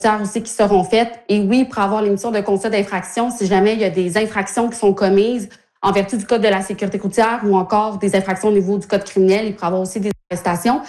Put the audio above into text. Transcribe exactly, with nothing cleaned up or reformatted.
aussi qui seront faites. Et oui, il pourrait y avoir l'émission de constat d'infraction si jamais il y a des infractions qui sont commises en vertu du Code de la sécurité routière ou encore des infractions au niveau du Code criminel. Il pourrait y avoir aussi des arrestations.